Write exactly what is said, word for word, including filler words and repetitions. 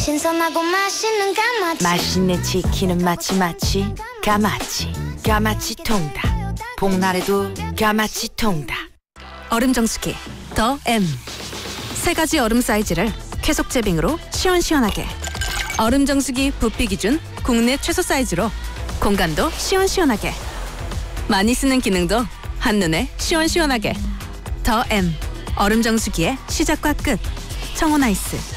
신선하고 맛있는 까마치. 맛있는 치킨은 마치 마치 까마치. 까마치 통닭. 복날에도 까마치 통닭. 얼음 정수기 더 M. 세 가지 얼음 사이즈를 쾌속 제빙으로 시원시원하게. 얼음 정수기 부피 기준 국내 최소 사이즈로 공간도 시원시원하게. 많이 쓰는 기능도 한눈에 시원시원하게. 더 M. 얼음 정수기의 시작과 끝. 청원 아이스.